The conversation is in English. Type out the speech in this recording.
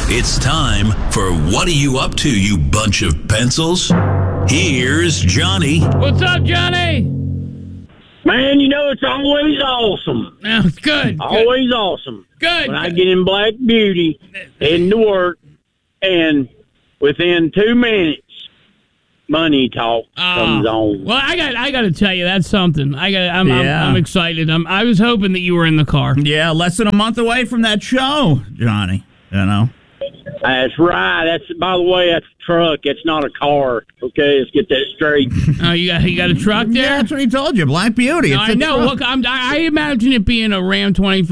It's time for What Are You Up To, You Bunch of Pencils? Here's Johnny. What's up, Johnny? Man, it's always awesome. Oh, good. Always awesome. Good. When I get in Black Beauty, heading to work, and within 2 minutes, money talk comes on. Well, I got to tell you, that's something. I'm excited. I was hoping that you were in the car. Yeah, less than a month away from that show, Johnny. That's right. By the way, that's a truck. It's not a car. Okay, let's get that straight. Oh, you got a truck there? Yeah, that's what he told you. Black Beauty. No, I know. Truck. Look, I imagine it being a Ram 25.